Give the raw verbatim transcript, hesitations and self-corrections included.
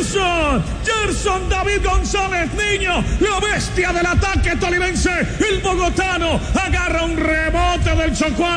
Gerson, Gerson David González Niño, la bestia del ataque tolimense, el bogotano, agarra un rebote del Chocuán.